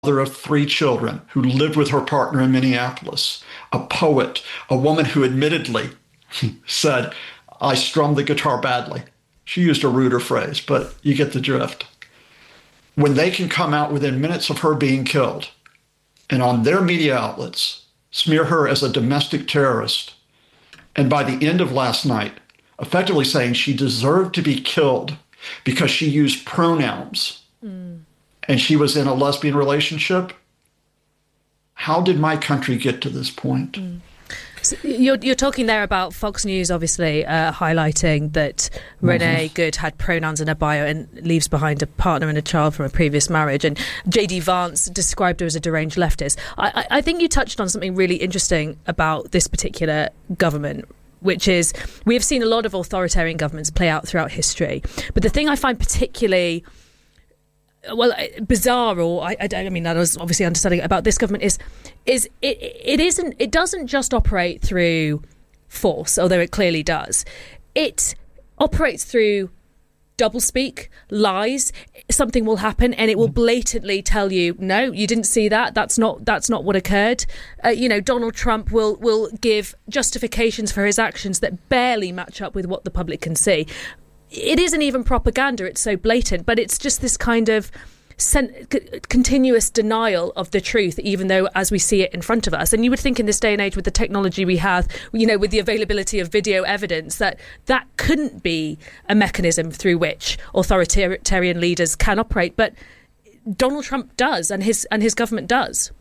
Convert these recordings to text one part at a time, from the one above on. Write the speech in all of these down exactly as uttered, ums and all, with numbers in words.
mother of three children who lived with her partner in Minneapolis, a poet, a woman who admittedly said, I strummed the guitar badly. She used a ruder phrase, but you get the drift. When they can come out within minutes of her being killed and on their media outlets smear her as a domestic terrorist, and by the end of last night, effectively saying she deserved to be killed because she used pronouns mm. and she was in a lesbian relationship, how did my country get to this point? Mm. So you're, you're talking there about Fox News, obviously, uh, highlighting that mm-hmm. Renee Good had pronouns in her bio and leaves behind a partner and a child from a previous marriage. And J D Vance described her as a deranged leftist. I, I think you touched on something really interesting about this particular government, which is we have seen a lot of authoritarian governments play out throughout history. But the thing I find particularly well, bizarre, or I, I don't I mean, I was obviously understanding about this government is, is it, it isn't, it doesn't just operate through force, although it clearly does. It operates through doublespeak, lies. Something will happen, and it will blatantly tell you, no, you didn't see that. That's not, that's not what occurred. Uh, you know, Donald Trump will will give justifications for his actions that barely match up with what the public can see. It isn't even propaganda, it's so blatant, but it's just this kind of sen- c- continuous denial of the truth, even though as we see it in front of us. And you would think in this day and age with the technology we have, you know, with the availability of video evidence, that that couldn't be a mechanism through which authoritarian leaders can operate. But Donald Trump does, and his and his government does.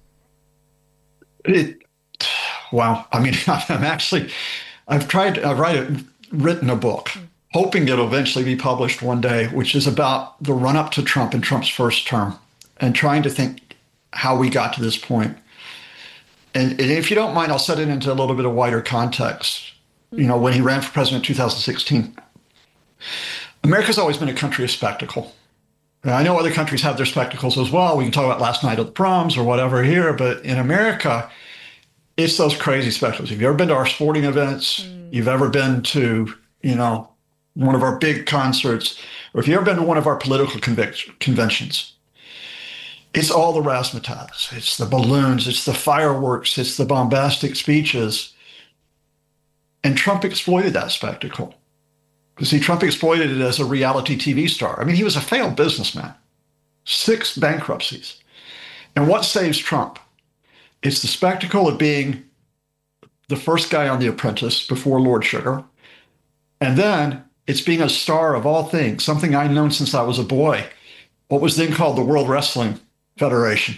It, wow. I mean, I'm actually, I've tried, I've write, written a book. Mm. hoping it'll eventually be published one day, which is about the run-up to Trump and Trump's first term and trying to think how we got to this point. And, and if you don't mind, I'll set it into a little bit of wider context. You know, when he ran for president in two thousand sixteen, America's always been a country of spectacle. And I know other countries have their spectacles as well. We can talk about last night at the proms or whatever here, but in America, it's those crazy spectacles. If you've ever been to our sporting events, mm. you've ever been to, you know, one of our big concerts, or if you've ever been to one of our political convic- conventions, it's all the razzmatazz. It's the balloons, it's the fireworks, it's the bombastic speeches. And Trump exploited that spectacle. Because see, Trump exploited it as a reality T V star. I mean, he was a failed businessman, six bankruptcies. And what saves Trump? It's the spectacle of being the first guy on The Apprentice before Lord Sugar. And then it's being a star of all things, something I'd known since I was a boy, what was then called the World Wrestling Federation.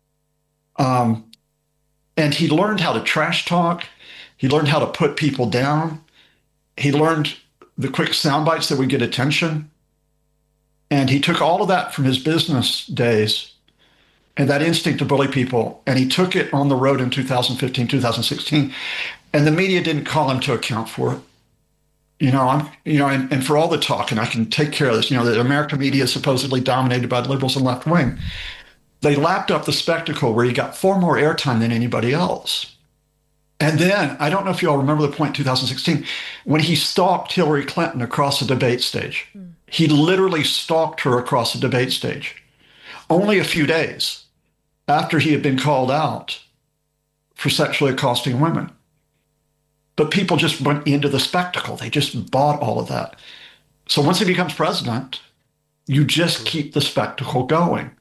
Um, and he learned how to trash talk. He learned how to put people down. He learned the quick sound bites that would get attention. And he took all of that from his business days and that instinct to bully people, and he took it on the road in two thousand fifteen, two thousand sixteen, and the media didn't call him to account for it. You know, I'm, you know, and, and for all the talk, and I can take care of this, you know, the American media is supposedly dominated by the liberals and left wing. They lapped up the spectacle where he got far more airtime than anybody else. And then, I don't know if you all remember the point in two thousand sixteen, when he stalked Hillary Clinton across the debate stage. Mm. He literally stalked her across the debate stage. Only a few days after he had been called out for sexually accosting women. But people just went into the spectacle. They just bought all of that. So once he becomes president, you just keep the spectacle going.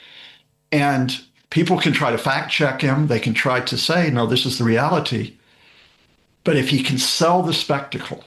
And people can try to fact check him. They can try to say, no, this is the reality. But if he can sell the spectacle,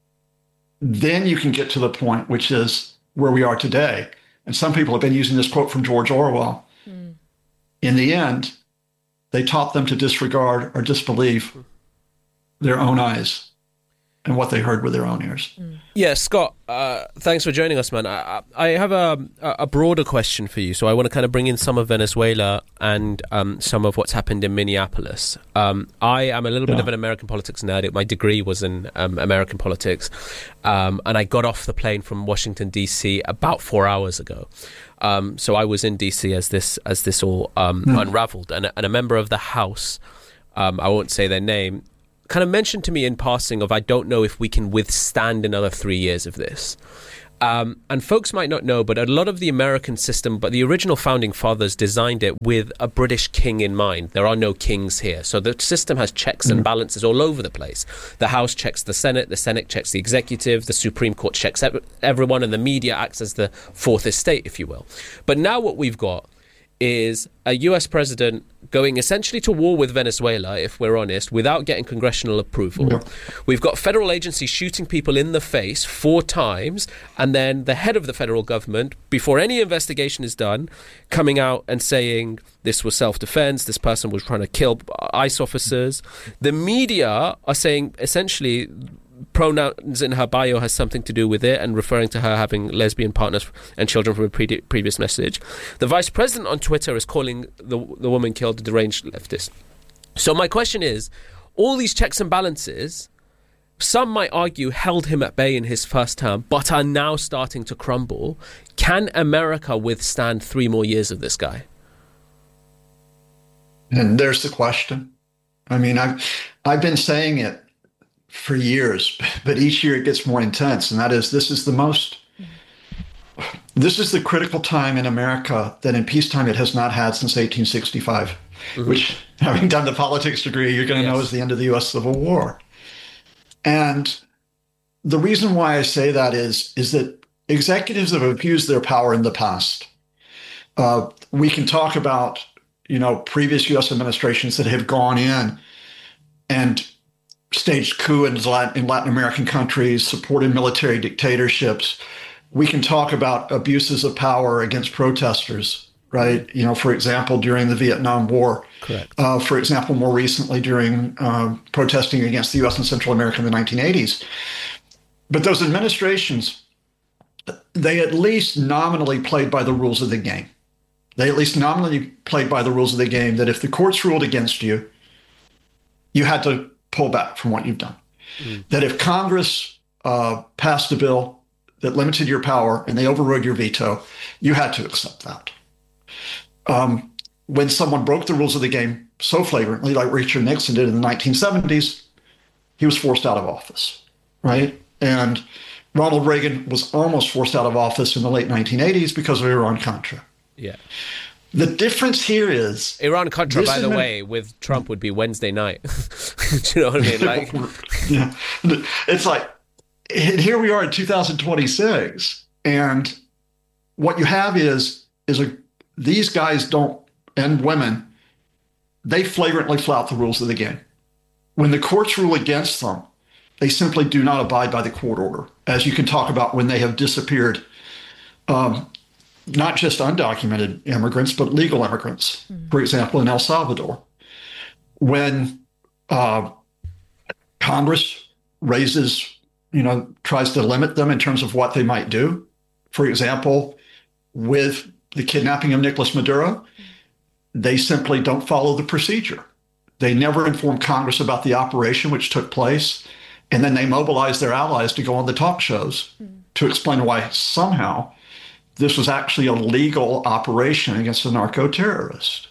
then you can get to the point, which is where we are today. And some people have been using this quote from George Orwell. Mm. In the end, they taught them to disregard or disbelieve their own eyes and what they heard with their own ears. Mm. Yeah, Scott, uh, thanks for joining us, man. I, I have a, a broader question for you. So I want to kind of bring in some of Venezuela and um, some of what's happened in Minneapolis. Um, I am a little bit yeah. of an American politics nerd. My degree was in um, American politics. Um, and I got off the plane from Washington, D C about four hours ago. Um, so I was in D C as this as this all um, mm. unraveled. And, and a member of the House, um, I won't say their name, kind of mentioned to me in passing of, I don't know if we can withstand another three years of this. Um, and folks might not know, but a lot of the American system, but the original founding fathers designed it with a British king in mind. There are no kings here. So the system has checks and balances all over the place. The House checks the Senate, the Senate checks the executive, the Supreme Court checks everyone, and the media acts as the fourth estate, if you will. But now what we've got is a U S president going essentially to war with Venezuela, if we're honest, without getting congressional approval. Yeah. We've got federal agencies shooting people in the face four times, and then the head of the federal government, before any investigation is done, coming out and saying this was self-defense, this person was trying to kill ICE officers. The media are saying essentially pronouns in her bio has something to do with it, and referring to her having lesbian partners and children from a pre- previous message. The vice president on Twitter is calling the the woman killed a deranged leftist. So my question is, all these checks and balances, some might argue, held him at bay in his first term, but are now starting to crumble. Can America withstand three more years of this guy? And there's the question. I mean, I've I've been saying it for years, but each year it gets more intense. And that is, this is the most, this is the critical time in America that in peacetime it has not had since eighteen sixty-five, mm-hmm. which, having done the politics degree, you're going to yes. know is the end of the U S Civil War. And the reason why I say that is, is that executives have abused their power in the past. Uh, we can talk about, you know, previous U S administrations that have gone in and staged coup in Latin, in Latin American countries, supported military dictatorships. We can talk about abuses of power against protesters, right? You know, for example, during the Vietnam War. Correct. Uh, for example, more recently during uh, protesting against the U S and Central America in the nineteen eighties. But those administrations, they at least nominally played by the rules of the game. They at least nominally played by the rules of the game that if the courts ruled against you, you had to pull back from what you've done. Mm. That if Congress uh, passed a bill that limited your power and they overrode your veto, you had to accept that. Um, when someone broke the rules of the game so flagrantly, like Richard Nixon did in the nineteen seventies, he was forced out of office, right? And Ronald Reagan was almost forced out of office in the late nineteen eighties because of Iran-Contra. Yeah. The difference here is... Iran-Contra, by the admin- way, with Trump would be Wednesday night. Do you know what I mean? Like, yeah. It's like, here we are in two thousand twenty-six, and what you have is, is a, these guys don't, and women, they flagrantly flout the rules of the game. When the courts rule against them, they simply do not abide by the court order, as you can talk about when they have disappeared um, not just undocumented immigrants, but legal immigrants, mm. for example, in El Salvador. When uh, Congress raises, you know, tries to limit them in terms of what they might do, for example, with the kidnapping of Nicolas Maduro, mm. they simply don't follow the procedure. They never inform Congress about the operation which took place, and then they mobilize their allies to go on the talk shows mm. to explain why somehow this was actually a legal operation against a narco-terrorist.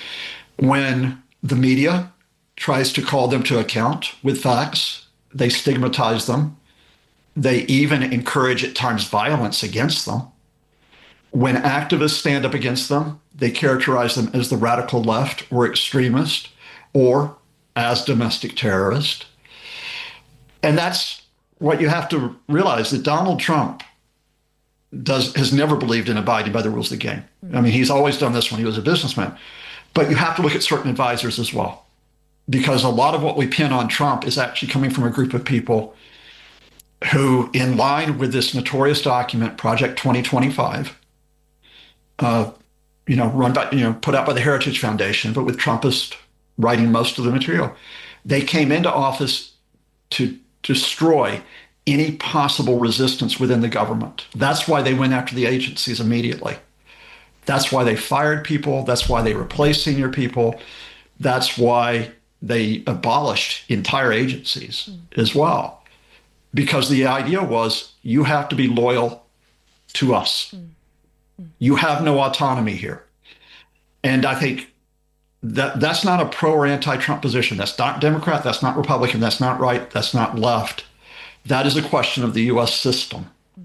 When the media tries to call them to account with facts, they stigmatize them. They even encourage at times violence against them. When activists stand up against them, they characterize them as the radical left or extremist or as domestic terrorist. And that's what you have to realize, that Donald Trump does has never believed in abiding by the rules of the game. I mean, he's always done this when he was a businessman. But you have to look at certain advisors as well, because a lot of what we pin on Trump is actually coming from a group of people who, in line with this notorious document, Project twenty twenty-five, uh, you know, run by, you know, put out by the Heritage Foundation, but with Trumpists writing most of the material, they came into office to destroy any possible resistance within the government. That's why they went after the agencies immediately. That's why they fired people. That's why they replaced senior people. That's why they abolished entire agencies mm. as well. Because the idea was, you have to be loyal to us. Mm. Mm. You have no autonomy here. And I think that that's not a pro or anti-Trump position. That's not Democrat. That's not Republican. That's not right. That's not left. That is a question of the U S system.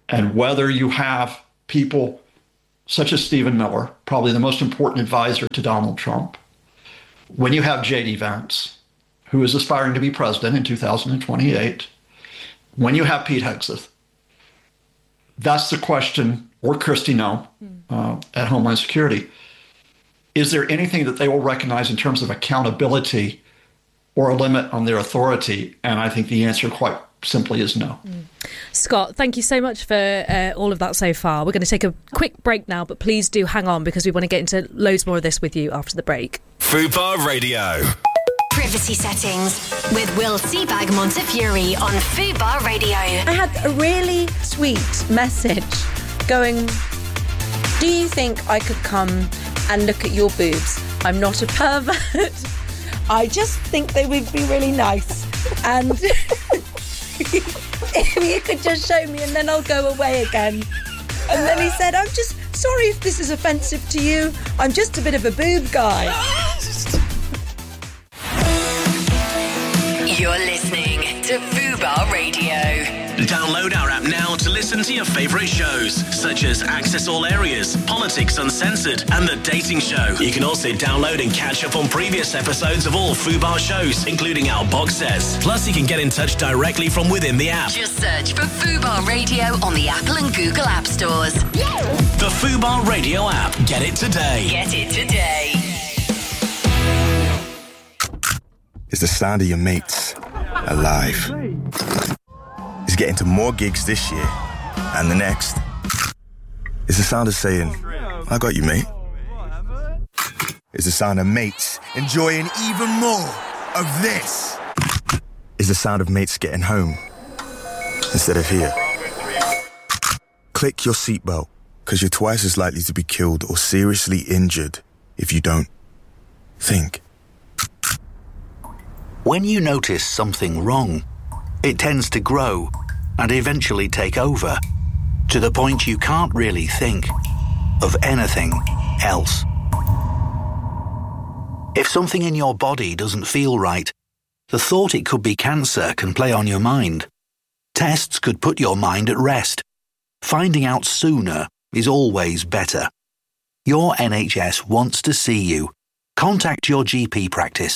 And whether you have people such as Stephen Miller, probably the most important advisor to Donald Trump, when you have J D Vance, who is aspiring to be president in two thousand twenty-eight, when you have Pete Hegseth, that's the question, or Kristi Noem uh, at Homeland Security. Is there anything that they will recognize in terms of accountability or a limit on their authority? And I think the answer quite simply is no. Mm. Scott, thank you so much for uh, all of that so far. We're going to take a quick break now, but please do hang on because we want to get into loads more of this with you after the break. Fubar Radio. Privacy settings with Will Seabag Montefiore on Fubar Radio. I had a really sweet message going, do you think I could come and look at your boobs? I'm not a pervert. I just think they would be really nice. And if you could just show me and then I'll go away again. And then he said, I'm just sorry if this is offensive to you. I'm just a bit of a boob guy. You're listening to Fubar Radio. Download our app now to listen to your favourite shows, such as Access All Areas, Politics Uncensored, and The Dating Show. You can also download and catch up on previous episodes of all Fubar shows, including our box sets. Plus, you can get in touch directly from within the app. Just search for Fubar Radio on the Apple and Google App Stores. The Fubar Radio app. Get it today. Get it today. It's the sound of your mates alive. It's getting to more gigs this year and the next. It's the sound of saying, I got you, mate. It's the sound of mates enjoying even more of this. It's the sound of mates getting home instead of here. Click your seatbelt, because you're twice as likely to be killed or seriously injured if you don't. Think. When you notice something wrong, it tends to grow and eventually take over, to the point you can't really think of anything else. If something in your body doesn't feel right, the thought it could be cancer can play on your mind. Tests could put your mind at rest. Finding out sooner is always better. Your N H S wants to see you. Contact your G P practice.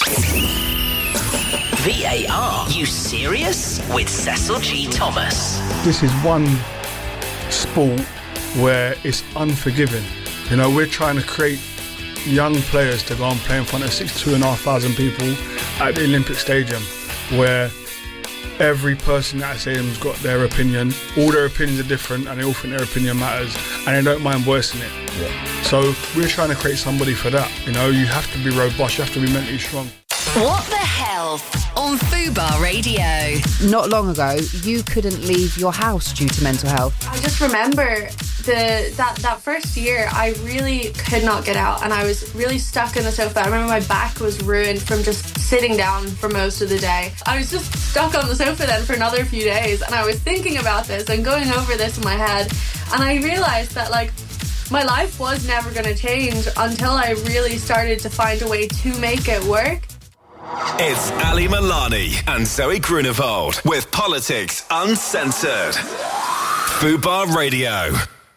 V A R, you serious? With Cecil G. Thomas. This is one sport where it's unforgiving. You know, we're trying to create young players to go and play in front of sixty-two and a half thousand people at the Olympic Stadium, where every person at that stadium's got their opinion. All their opinions are different and they all think their opinion matters and they don't mind voicing it. Yeah. So we're trying to create somebody for that. You know, you have to be robust, you have to be mentally strong. What the Health on Fubar Radio. Not long ago, you couldn't leave your house due to mental health. I just remember the that, that first year, I really could not get out and I was really stuck in the sofa. I remember my back was ruined from just sitting down for most of the day. I was just stuck on the sofa then for another few days and I was thinking about this and going over this in my head, and I realised that, like, my life was never going to change until I really started to find a way to make it work. It's Ali Milani and Zoe Grunewald with Politics Uncensored. Fubar Radio.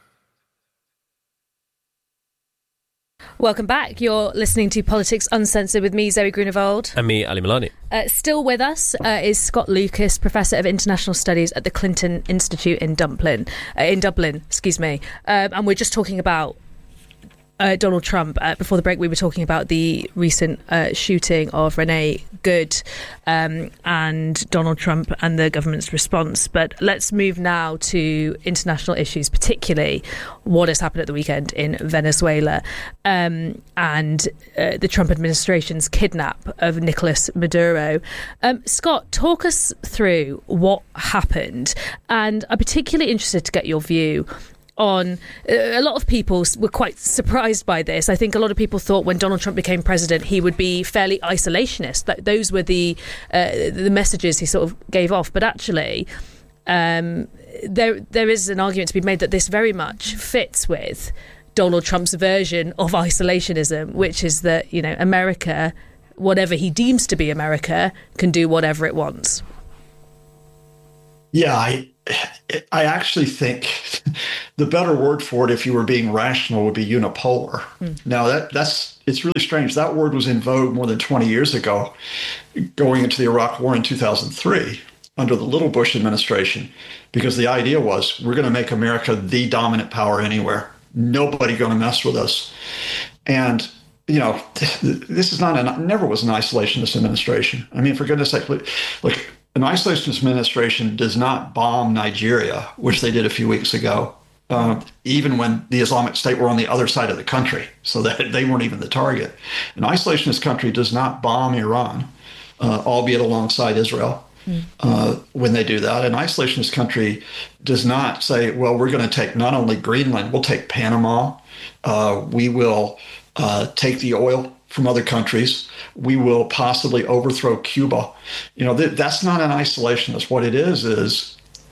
Welcome back. You're listening to Politics Uncensored with me, Zoe Grunewald. And me, Ali Milani. Uh, still with us uh, is Scott Lucas, Professor of International Studies at the Clinton Institute in Dublin. Uh, in Dublin, excuse me. Um, and we're just talking about Uh, Donald Trump. Uh, before the break, we were talking about the recent uh, shooting of Renee Good um, and Donald Trump and the government's response. But let's move now to international issues, particularly what has happened at the weekend in Venezuela um, and uh, the Trump administration's kidnap of Nicolas Maduro. Um, Scott, talk us through what happened. And I'm particularly interested to get your view on, a lot of people were quite surprised by this. I think a lot of people thought when Donald Trump became president, he would be fairly isolationist. That those were the uh, the messages he sort of gave off. But actually, um, there there is an argument to be made that this very much fits with Donald Trump's version of isolationism, which is that, you know, America, whatever he deems to be America, can do whatever it wants. Yeah, I I actually think the better word for it, if you were being rational, would be unipolar. Mm. Now, that that's it's really strange. That word was in vogue more than twenty years ago, going into the Iraq War in two thousand three, under the Little Bush administration, because the idea was we're going to make America the dominant power anywhere. Nobody going to mess with us. And, you know, this is not, a, never was an isolationist administration. I mean, for goodness sake, look, look an isolationist administration does not bomb Nigeria, which they did a few weeks ago, uh, even when the Islamic State were on the other side of the country, so that they weren't even the target. An isolationist country does not bomb Iran, uh, albeit alongside Israel. Mm. Uh, when they do that. An isolationist country does not say, well, we're going to take not only Greenland, we'll take Panama, uh, we will uh, take the oil from other countries, we will possibly overthrow Cuba. You know, th- that's not an isolationist. What it is is,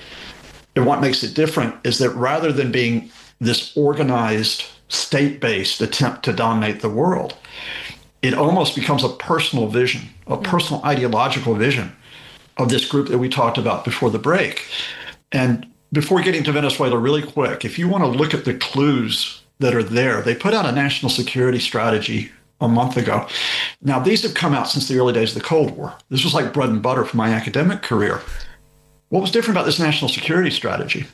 and what makes it different is that rather than being this organized, state-based attempt to dominate the world, it almost becomes a personal vision, a personal ideological vision of this group that we talked about before the break. And before getting to Venezuela really quick, if you want to look at the clues that are there, they put out a national security strategy a month ago. Now, these have come out since the early days of the Cold War. This was like bread and butter for my academic career. What was different about this national security strategy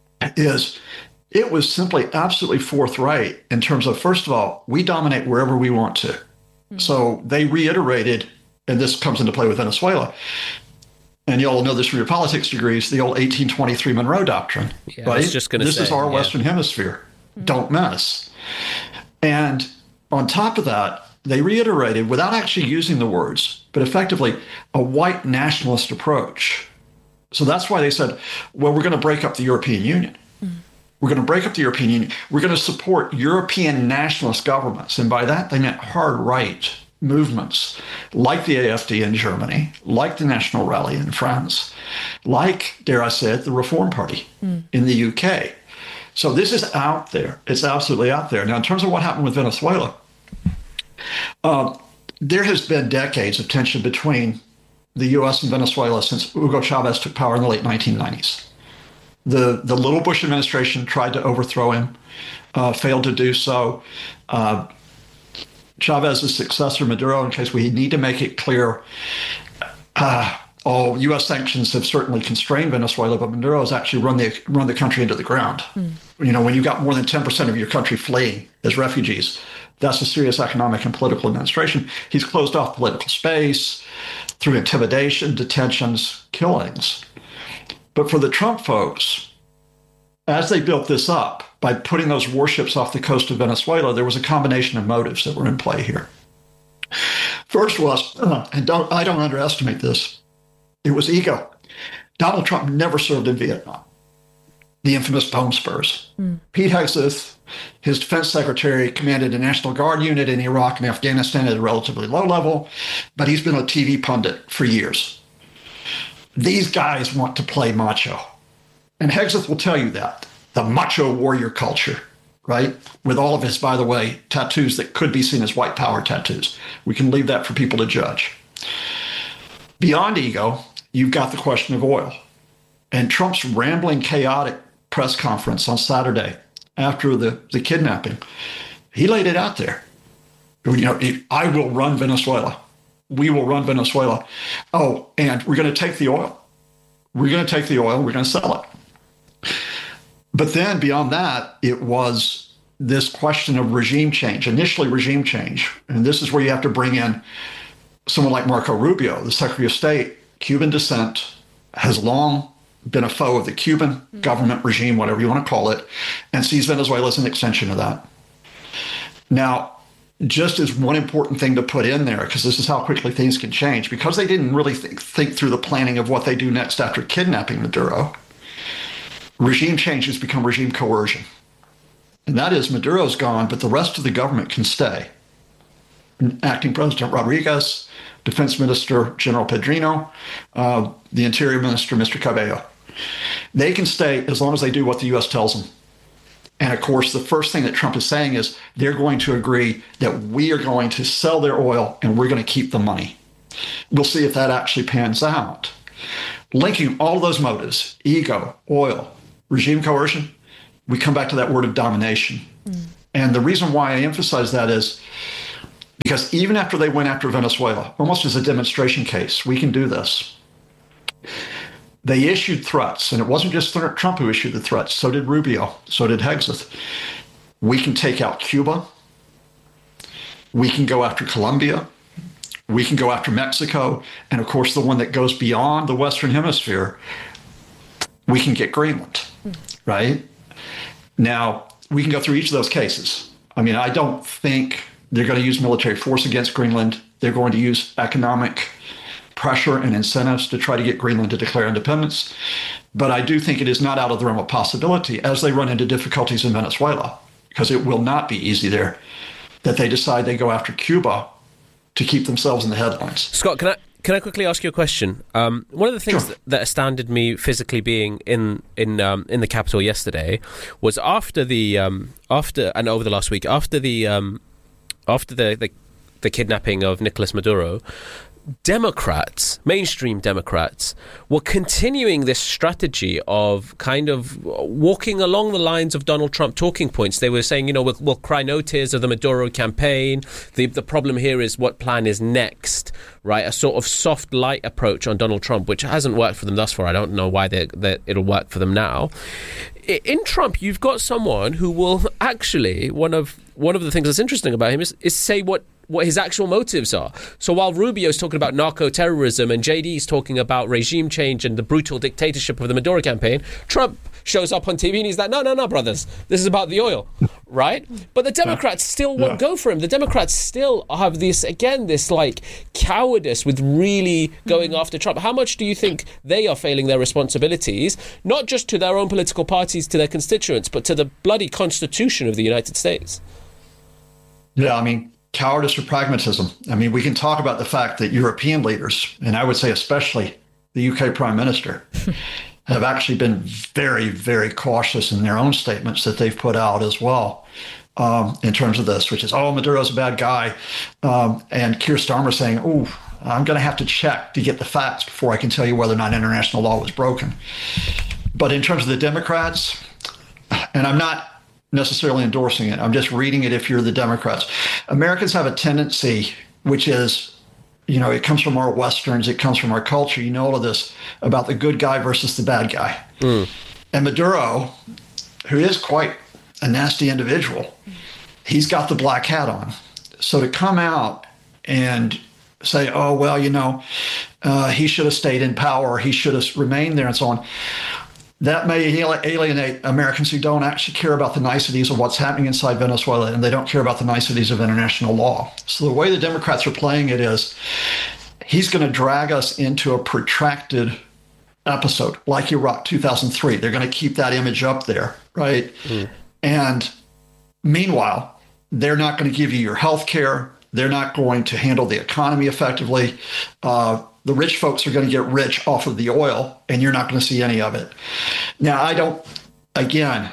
is it was simply absolutely forthright in terms of, first of all, we dominate wherever we want to. Mm-hmm. So they reiterated, and this comes into play with Venezuela, and you all know this from your politics degrees, the old eighteen twenty-three Monroe Doctrine. Yeah, right? I was just going to this say, is our yeah. Western Hemisphere. Mm-hmm. Don't mess. And on top of that, they reiterated, without actually using the words, but effectively, a white nationalist approach. So that's why they said, well, we're going to break up the European Union. Mm-hmm. We're going to break up the European Union. We're going to support European nationalist governments. And by that, they meant hard right movements like the A F D in Germany, like the National Rally in France, like, dare I say it, the Reform Party mm. in the U K. So this is out there. It's absolutely out there. Now, in terms of what happened with Venezuela, uh, there has been decades of tension between the U S and Venezuela since Hugo Chavez took power in the late nineteen nineties. The, the Little Bush administration tried to overthrow him, uh, failed to do so. Uh, Chavez's successor, Maduro, in case we need to make it clear, uh, all U S sanctions have certainly constrained Venezuela, but Maduro has actually run the run the country into the ground. Mm. You know, when you've got more than ten percent of your country fleeing as refugees, that's a serious economic and political administration. He's closed off political space through intimidation, detentions, killings. But for the Trump folks, as they built this up, by putting those warships off the coast of Venezuela, there was a combination of motives that were in play here. First was, uh, and don't, I don't underestimate this, it was ego. Donald Trump never served in Vietnam, the infamous bone spurs. Mm. Pete Hegseth, his defense secretary, commanded a National Guard unit in Iraq and Afghanistan at a relatively low level, but he's been a T V pundit for years. These guys want to play macho. And Hegseth will tell you that. The macho warrior culture, right? With all of his, by the way, tattoos that could be seen as white power tattoos. We can leave that for people to judge. Beyond ego, you've got the question of oil. And Trump's rambling, chaotic press conference on Saturday after the, the kidnapping, he laid it out there. You know, I will run Venezuela. We will run Venezuela. Oh, and we're going to take the oil. We're going to take the oil. We're going to sell it. But then beyond that, it was this question of regime change, initially regime change. And this is where you have to bring in someone like Marco Rubio, the Secretary of State, Cuban descent, has long been a foe of the Cuban mm-hmm. government regime, whatever you want to call it, and sees Venezuela as an extension of that. Now, just as one important thing to put in there, because this is how quickly things can change, because they didn't really think, think through the planning of what they do next after kidnapping Maduro, regime change has become regime coercion. And that is, Maduro's gone, but the rest of the government can stay. Acting President Rodriguez, Defense Minister General Pedrino, uh, the Interior Minister, Mister Cabello. They can stay as long as they do what the U S tells them. And of course, the first thing that Trump is saying is they're going to agree that we are going to sell their oil and we're going to keep the money. We'll see if that actually pans out. linking all of those motives, ego, oil, regime coercion, we come back to that word of domination. Mm. And the reason why I emphasize that is because even after they went after Venezuela, almost as a demonstration case, we can do this. They issued threats, and it wasn't just Trump who issued the threats. So did Rubio. So did Hegseth. We can take out Cuba. We can go after Colombia. We can go after Mexico. And of course, the one that goes beyond the Western Hemisphere, we can get Greenland, right? Now, we can go through each of those cases. I mean, I don't think they're going to use military force against Greenland. They're going to use economic pressure and incentives to try to get Greenland to declare independence. But I do think it is not out of the realm of possibility as they run into difficulties in Venezuela, because it will not be easy there, that they decide they go after Cuba to keep themselves in the headlines. Scott, can I can I quickly ask you a question? Um, one of the things Sure. that, that astounded me physically being in in um, in the capital yesterday was after the um, after and over the last week after the um, after the, the the kidnapping of Nicolas Maduro, Democrats, mainstream Democrats, were continuing this strategy of kind of walking along the lines of Donald Trump talking points. They were saying, you know, we'll, we'll cry no tears of the Maduro campaign. The the problem here is what plan is next, right? A sort of soft, light approach on Donald Trump, which hasn't worked for them thus far. I don't know why they, they, it'll work for them now. In Trump, you've got someone who will actually, one of one of the things that's interesting about him is, is say what what his actual motives are. So while Rubio's talking about narco-terrorism and J D's talking about regime change and the brutal dictatorship of the Maduro campaign, Trump shows up on T V and he's like, no, no, no, brothers, this is about the oil, right? But the Democrats still won't yeah. go for him. The Democrats still have this, again, this like cowardice with really going mm-hmm. after Trump. How much do you think they are failing their responsibilities, not just to their own political parties, to their constituents, but to the bloody Constitution of the United States? Yeah, I mean, cowardice or pragmatism. I mean, we can talk about the fact that European leaders, and I would say especially the U K Prime Minister, have actually been very, very cautious in their own statements that they've put out as well um, in terms of this, which is, oh, Maduro's a bad guy. Um, and Keir Starmer saying, oh, I'm going to have to check to get the facts before I can tell you whether or not international law was broken. But in terms of the Democrats, and I'm not necessarily endorsing it, I'm just reading it if you're the Democrats. Americans have a tendency, which is, you know, it comes from our Westerns, it comes from our culture, you know all of this, about the good guy versus the bad guy. Mm. And Maduro, who is quite a nasty individual, he's got the black hat on. So to come out and say, oh, well, you know, uh, he should have stayed in power, he should have remained there and so on, that may alienate Americans who don't actually care about the niceties of what's happening inside Venezuela, and they don't care about the niceties of international law. So the way the Democrats are playing it is, he's going to drag us into a protracted episode, like Iraq two thousand three. They're going to keep that image up there, right? Mm. And meanwhile, they're not going to give you your health care. They're not going to handle the economy effectively. Uh, The rich folks are going to get rich off of the oil, and you're not going to see any of it. Now, I don't, again,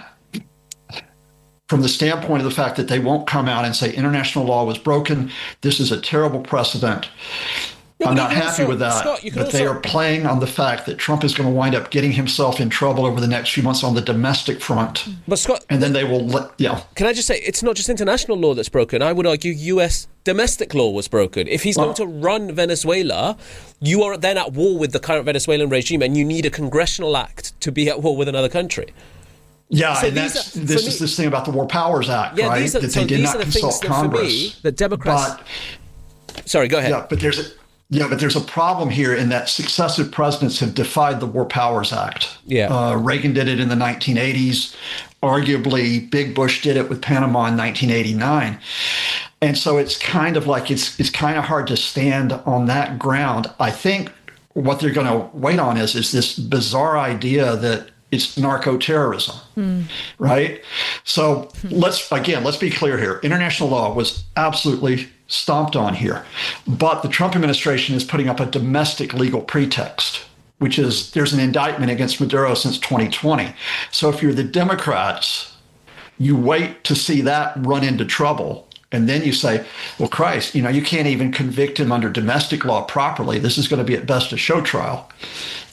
from the standpoint of the fact that they won't come out and say international law was broken, this is a terrible precedent. No, I'm not happy also, with that, Scott, but also, they are playing on the fact that Trump is going to wind up getting himself in trouble over the next few months on the domestic front. But Scott, and then they will let, yeah. Can I just say, it's not just international law that's broken. I would argue U S domestic law was broken. If he's well, going to run Venezuela, you are then at war with the current Venezuelan regime, and you need a congressional act to be at war with another country. Yeah, so and that's, are, this me, is this thing about the War Powers Act, yeah, right? These are, that so they did these not are the consult things Congress. That for me, the Democrats... But, Sorry, go ahead. Yeah, but there's a... Yeah, but there's a problem here in that successive presidents have defied the War Powers Act. Yeah. Uh, Reagan did it in the nineteen eighties. Arguably, Big Bush did it with Panama in nineteen eighty-nine. And so it's kind of like it's it's kind of hard to stand on that ground. I think what they're going to wait on is, is this bizarre idea that it's narco-terrorism, mm. right? So let's, again, let's be clear here. International law was absolutely stomped on here. But the Trump administration is putting up a domestic legal pretext, which is there's an indictment against Maduro since twenty twenty. So if you're the Democrats, you wait to see that run into trouble. And then you say, well, Christ, you know, you can't even convict him under domestic law properly. This is going to be at best a show trial.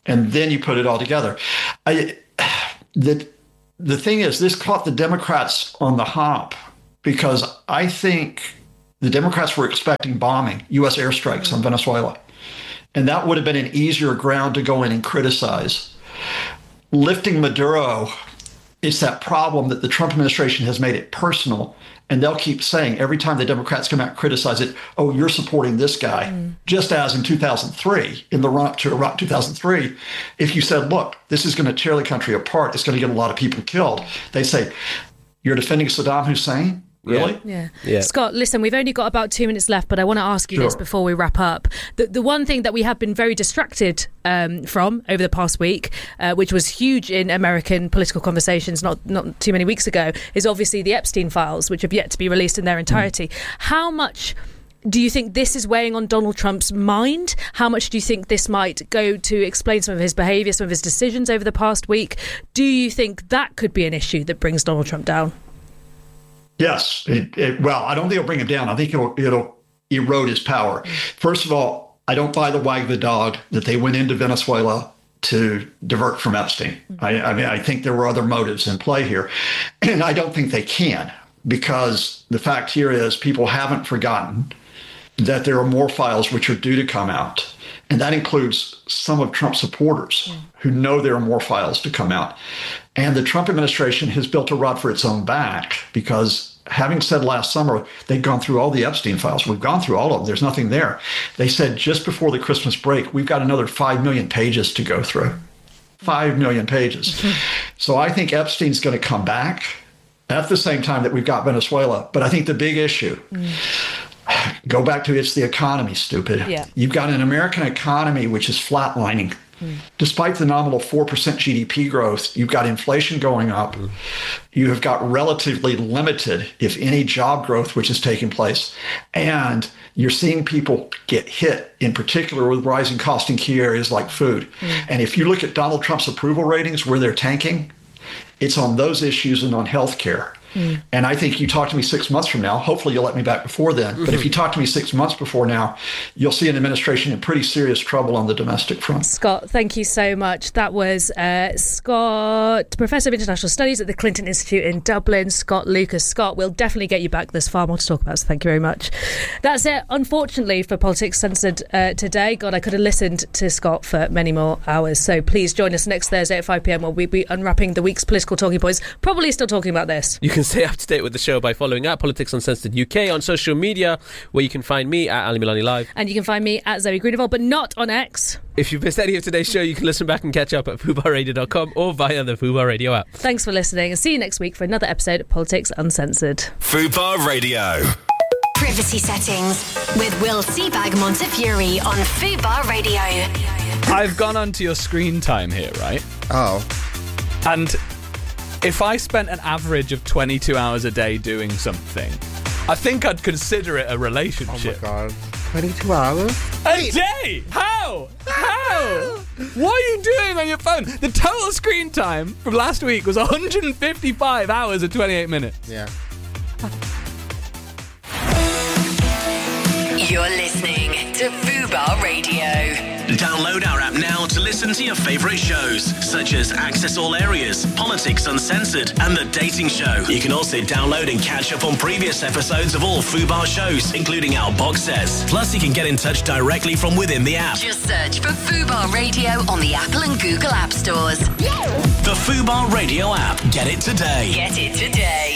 And then you put it all together. I, the, the thing is, this caught the Democrats on the hop because I think the Democrats were expecting bombing, U S airstrikes on Venezuela. And that would have been an easier ground to go in and criticize. Lifting Maduro, it's that problem that the Trump administration has made it personal. And they'll keep saying every time the Democrats come out and criticize it, oh, you're supporting this guy. Mm. Just as in two thousand three, in the run-up to Iraq two thousand three, if you said, look, this is going to tear the country apart, it's going to get a lot of people killed, they say, you're defending Saddam Hussein? Really? Yeah. yeah. Scott, listen, we've only got about two minutes left, but I want to ask you sure. this before we wrap up. The, the one thing that we have been very distracted um, from over the past week, uh, which was huge in American political conversations not, not too many weeks ago, is obviously the Epstein files, which have yet to be released in their entirety. Mm. How much do you think this is weighing on Donald Trump's mind? How much do you think this might go to explain some of his behaviour, some of his decisions over the past week? Do you think that could be an issue that brings Donald Trump down? Yes. It, it, well, I don't think it'll bring him down. I think it'll, it'll erode his power. First of all, I don't buy the wag the dog that they went into Venezuela to divert from Epstein. I, I mean, I think there were other motives in play here. And I don't think they can, because the fact here is people haven't forgotten that there are more files which are due to come out. And that includes some of Trump's supporters yeah. who know there are more files to come out. And the Trump administration has built a rod for its own back because, having said last summer, they'd gone through all the Epstein files. We've gone through all of them. There's nothing there. They said just before the Christmas break, we've got another five million pages to go through. Five million pages. So I think Epstein's going to come back at the same time that we've got Venezuela. But I think the big issue, mm. go back to it's the economy, stupid. Yeah. You've got an American economy which is flatlining. Mm. Despite the nominal four percent G D P growth, you've got inflation going up. Mm. You have got relatively limited, if any, job growth, which is taking place. And you're seeing people get hit, in particular with rising costs in key areas like food. Mm. And if you look at Donald Trump's approval ratings, where they're tanking, it's on those issues and on health care. Mm. And I think you talk to me six months from now, hopefully you'll let me back before then. Mm-hmm. But if you talk to me six months before now, you'll see an administration in pretty serious trouble on the domestic front. Scott, thank you so much. That was uh, Scott, Professor of International Studies at the Clinton Institute in Dublin, Scott Lucas. Scott, we'll definitely get you back. There's far more to talk about, so thank you very much. That's it, unfortunately, for Politics Censored uh, today. God, I could have listened to Scott for many more hours. So please join us next Thursday at five p.m. where we'll be unwrapping the week's political talking points, probably still talking about this. You can stay up to date with the show by following at Politics Uncensored U K on social media, where you can find me at Ali Milani Live. And you can find me at Zoe Greenewald, but not on X. If you've missed any of today's show, you can listen back and catch up at fubar radio dot com or via the Fubar Radio app. Thanks for listening, and see you next week for another episode of Politics Uncensored. Fubar Radio. Privacy settings with Will Seabag Montefiore on Fubar Radio. I've gone onto your screen time here, right? Oh. And if I spent an average of twenty-two hours a day doing something, I think I'd consider it a relationship. Oh my God. twenty-two hours? A day? How? How? What are you doing on your phone? The total screen time from last week was one hundred fifty-five hours and twenty-eight minutes. Yeah. You're listening to Fubar Radio. Download our app now to listen to your favourite shows, such as Access All Areas, Politics Uncensored, and The Dating Show. You can also download and catch up on previous episodes of all Fubar shows, including our box sets. Plus, you can get in touch directly from within the app. Just search for Fubar Radio on the Apple and Google App Stores. The Fubar Radio app. Get it today. Get it today.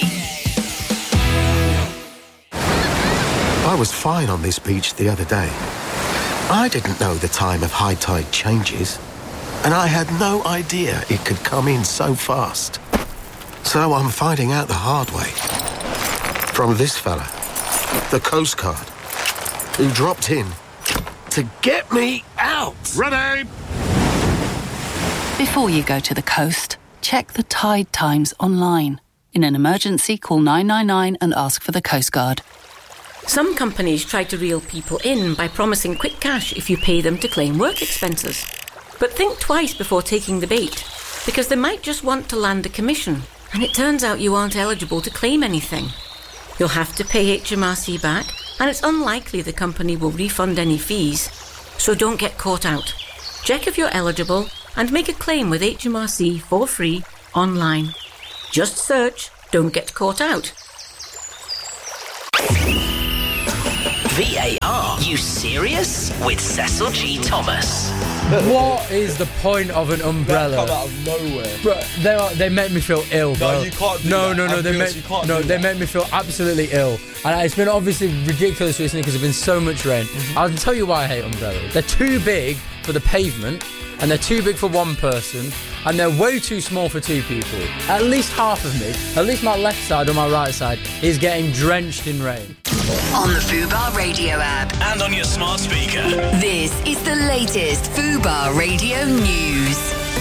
I was fine on this beach the other day. I didn't know the time of high tide changes, and I had no idea it could come in so fast. So I'm finding out the hard way. From this fella, the Coast Guard, who dropped in to get me out. Ready! Before you go to the coast, check the tide times online. In an emergency, call nine nine nine and ask for the Coast Guard. Some companies try to reel people in by promising quick cash if you pay them to claim work expenses. But think twice before taking the bait, because they might just want to land a commission, and it turns out you aren't eligible to claim anything. You'll have to pay H M R C back, and it's unlikely the company will refund any fees. So don't get caught out. Check if you're eligible and make a claim with H M R C for free online. Just search Don't Get Caught Out. V A R, you serious? With Cecil G. Thomas. What is the point of an umbrella? That come out of nowhere. Bro, they are, they make me feel ill, bro. No, you can't do no, that. No, no, no, they Ambulance, make you can't no, do they that. make me feel absolutely ill. And it's been obviously ridiculous recently because there's been so much rain. Mm-hmm. I'll tell you why I hate umbrellas. They're too big for the pavement, and they're too big for one person, and they're way too small for two people. At least half of me, at least my left side or my right side, is getting drenched in rain. On the Fubar Radio app. And on your smart speaker. This is the latest Fubar Radio news.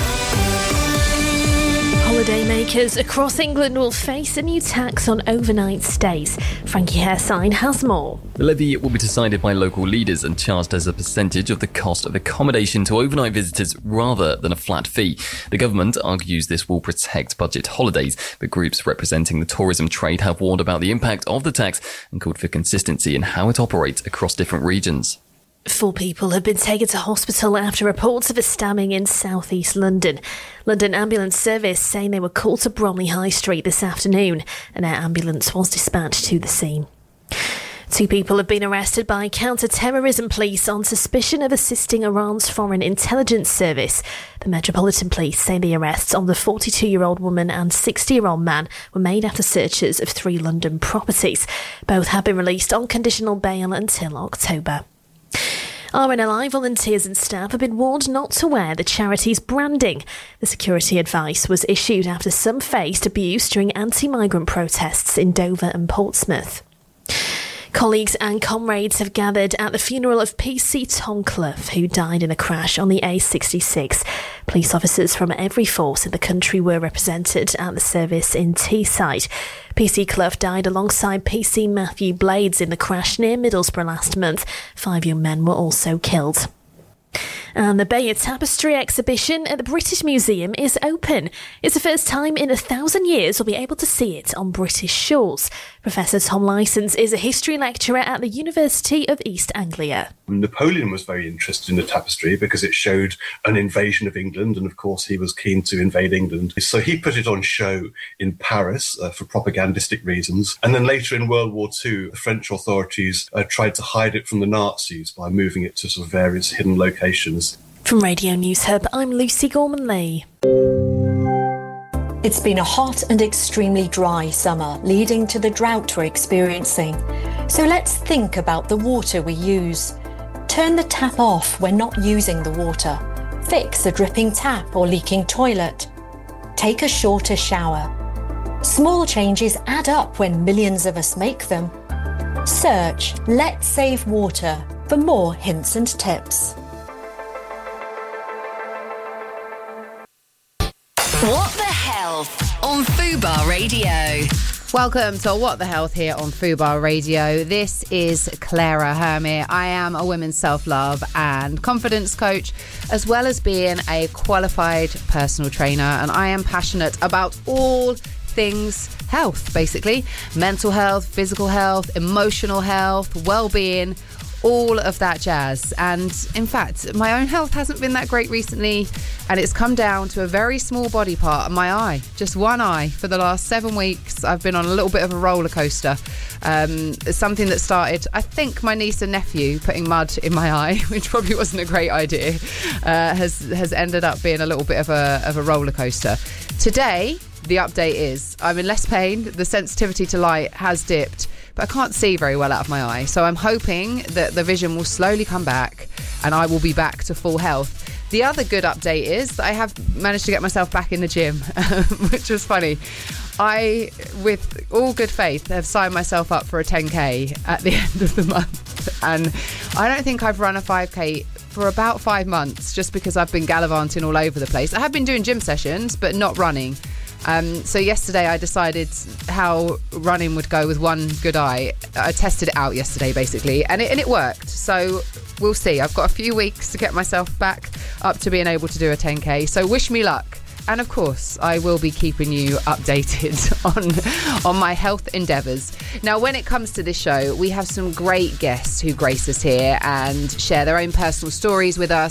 Holidaymakers across England will face a new tax on overnight stays. Frankie Haresign has more. The levy will be decided by local leaders and charged as a percentage of the cost of accommodation to overnight visitors rather than a flat fee. The government argues this will protect budget holidays, but groups representing the tourism trade have warned about the impact of the tax and called for consistency in how it operates across different regions. Four people have been taken to hospital after reports of a stabbing in South East London. London Ambulance Service saying they were called to Bromley High Street this afternoon. An air ambulance was dispatched to the scene. Two people have been arrested by counter-terrorism police on suspicion of assisting Iran's foreign intelligence service. The Metropolitan Police say the arrests on the forty-two-year-old woman and sixty-year-old man were made after searches of three London properties. Both have been released on conditional bail until October. R N L I volunteers and staff have been warned not to wear the charity's branding. The security advice was issued after some faced abuse during anti-migrant protests in Dover and Portsmouth. Colleagues and comrades have gathered at the funeral of P C Tom Clough, who died in a crash on the A sixty-six. Police officers from every force in the country were represented at the service in Teesside. P C Clough died alongside P C Matthew Blades in the crash near Middlesbrough last month. Five young men were also killed. And the Bayeux Tapestry exhibition at the British Museum is open. It's the first time in a thousand years we'll be able to see it on British shores. Professor Tom Licence is a history lecturer at the University of East Anglia. Napoleon was very interested in the tapestry because it showed an invasion of England, and of course he was keen to invade England. So he put it on show in Paris uh, for propagandistic reasons. And then later in World War Two, the French authorities uh, tried to hide it from the Nazis by moving it to sort of various hidden locations. From Radio News Hub, I'm Lucy Gorman-Lee. It's been a hot and extremely dry summer, leading to the drought we're experiencing. So let's think about the water we use. Turn the tap off when not using the water. Fix a dripping tap or leaking toilet. Take a shorter shower. Small changes add up when millions of us make them. Search Let's Save Water for more hints and tips. What the Health on Fubar Radio. Welcome to What the Health here on Fubar Radio. This is Clara Hermie. I am a women's self-love and confidence coach, as well as being a qualified personal trainer, and I am passionate about all things health, basically. Mental health, physical health, emotional health, well-being, all of that jazz. And in fact, my own health hasn't been that great recently, and it's come down to a very small body part, my eye, just one eye. For the last seven weeks, I've been on a little bit of a roller coaster. Um, something that started, I think, my niece and nephew putting mud in my eye, which probably wasn't a great idea, uh, has has ended up being a little bit of a of a roller coaster. Today, the update is I'm in less pain. The sensitivity to light has dipped, but I can't see very well out of my eye. So I'm hoping that the vision will slowly come back and I will be back to full health. The other good update is that I have managed to get myself back in the gym, which was funny. I, with all good faith, have signed myself up for a ten K at the end of the month. And I don't think I've run a five K for about five months just because I've been gallivanting all over the place. I have been doing gym sessions, but not running. Um, so yesterday I decided how running would go with one good eye. I tested it out yesterday, basically, and it, and it worked. So we'll see. I've got a few weeks to get myself back up to being able to do a ten K. So wish me luck. And of course, I will be keeping you updated on, on my health endeavours. Now, when it comes to this show, we have some great guests who grace us here and share their own personal stories with us,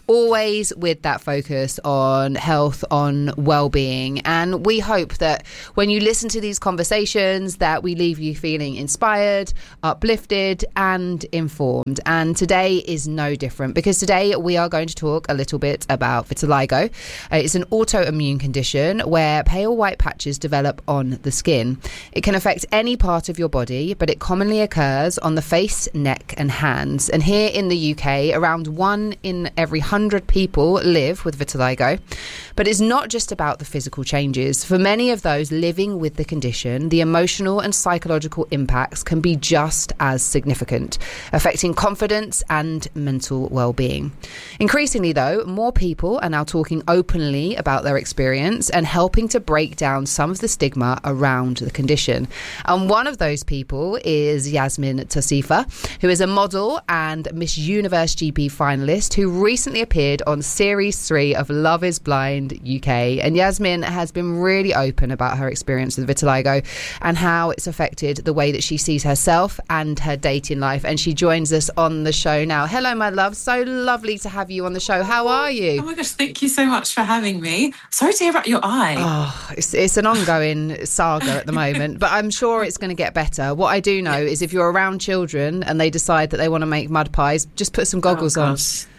always with that focus on health, on well-being. And we hope that when you listen to these conversations that we leave you feeling inspired, uplifted and informed. And today is no different, because today we are going to talk a little bit about vitiligo. Uh, it's an autoimmune condition where pale white patches develop on the skin. It can affect any part of your body, but it commonly occurs on the face, neck and hands. And here in the U K, around one in every hundred people live with vitiligo. But it's not just about the physical changes. For many of those living with the condition, the emotional and psychological impacts can be just as significant, affecting confidence and mental well-being. Increasingly, though, more people are now talking openly about their experience and helping to break down some of the stigma around the condition. And one of those people is Yasmin Tosifa, who is a model and Miss Universe G P finalist who recently appeared on Series three of Love is Blind U K. And Yasmin has been really open about her experience with vitiligo and how it's affected the way that she sees herself and her dating life. And she joins us on the show now. Hello, my love. So lovely to have you on the show. How are you? Oh my gosh, thank you so much for having me. Sorry to hear about your eye. Oh, it's, it's an ongoing saga at the moment, but I'm sure it's going to get better. What I do know is if you're around children and they decide that they want to make mud pies, just put some goggles oh, on.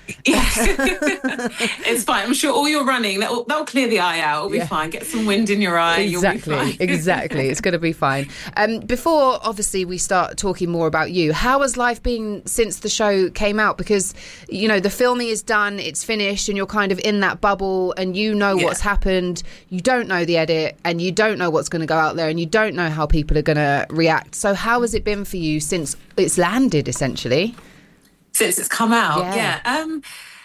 It's fine. I'm sure all your running, that'll, that'll clear the eye out. It'll be yeah. fine. Get some wind in your eye. Exactly. You'll be fine. Exactly. It's going to be fine. Um, before, obviously, we start talking more about you, how has life been since the show came out? Because, you know, the filming is done, it's finished, and you're kind of in that bubble and you know yeah. what's happened. You don't know the edit and you don't know what's going to go out there and you don't know how people are going to react. So how has it been for you since it's landed, essentially? Since it's come out, yeah. yeah. Um,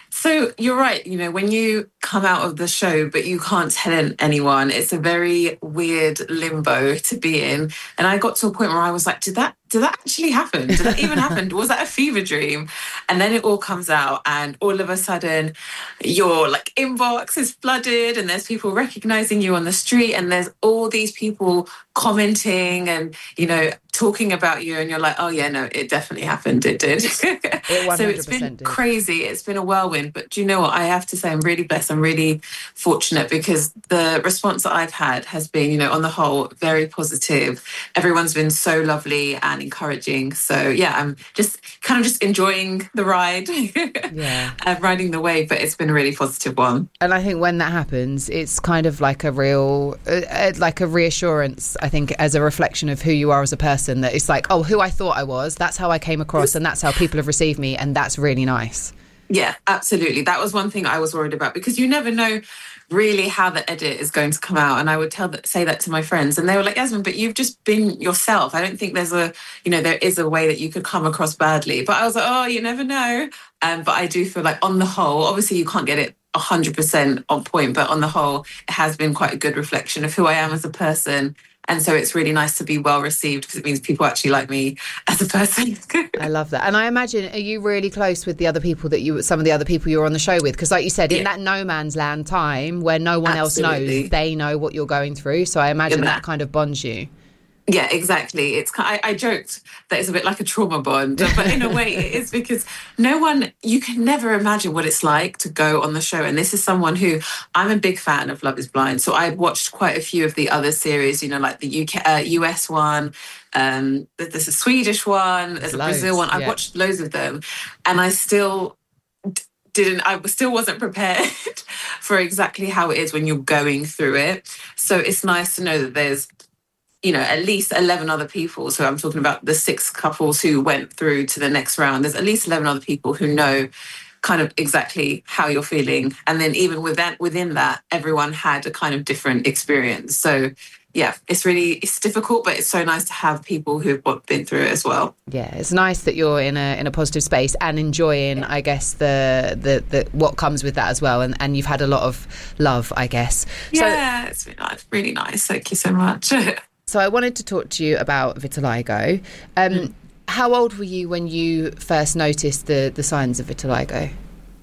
so you're right, you know, when you come out of the show, but you can't tell anyone, it's a very weird limbo to be in. And I got to a point where I was like, did that, did that actually happen? Did that even happen? Was that a fever dream? And then it all comes out and all of a sudden your like inbox is flooded and there's people recognizing you on the street and there's all these people commenting and, you know, talking about you and you're like, oh yeah, no, it definitely happened. It did. It so it's been did. crazy. It's been a whirlwind. But do you know what? I have to say I'm really blessed. I'm really fortunate because the response that I've had has been, you know, on the whole, very positive. Everyone's been so lovely and encouraging. So yeah, I'm just kind of just enjoying the ride yeah. and riding the wave, but it's been a really positive one. And I think when that happens, it's kind of like a real, uh, like a reassurance, I think, as a reflection of who you are as a person, that it's like, oh, who I thought I was, that's how I came across and that's how people have received me. And that's really nice. Yeah, absolutely. That was one thing I was worried about because you never know really how the edit is going to come out. And I would tell that, say that to my friends and they were like, Yasmin, but you've just been yourself. I don't think there's a, you know, there is a way that you could come across badly. But I was like, oh, you never know. Um, but I do feel like on the whole, obviously you can't get it one hundred percent on point, but on the whole, it has been quite a good reflection of who I am as a person. And so it's really nice to be well received because it means people actually like me as a person. I love that. And I imagine, are you really close with the other people that you, some of the other people you're on the show with? Because like you said, yeah. in that no man's land time where no one Absolutely. else knows, they know what you're going through. So I imagine that. that kind of bonds you. Yeah, exactly. It's I, I joked that it's a bit like a trauma bond, but in a way it is because no one, you can never imagine what it's like to go on the show. And this is someone who, I'm a big fan of Love is Blind. So I've watched quite a few of the other series, you know, like the U K, uh, U S one, um, there's a Swedish one, there's a loads, Brazil one. I've yeah. watched loads of them and I still didn't, I still wasn't prepared for exactly how it is when you're going through it. So it's nice to know that there's, you know, at least eleven other people. So I'm talking about the six couples who went through to the next round. There's at least eleven other people who know kind of exactly how you're feeling. And then even with that, within that, everyone had a kind of different experience. So yeah, it's really, it's difficult, but it's so nice to have people who've been through it as well. Yeah, it's nice that you're in a in a positive space and enjoying, yeah. I guess, the, the the what comes with that as well. And, and you've had a lot of love, I guess. Yeah, so, it's been nice, really nice. Thank you so much. So I wanted to talk to you about vitiligo. Um, mm. How old were you when you first noticed the, the signs of vitiligo?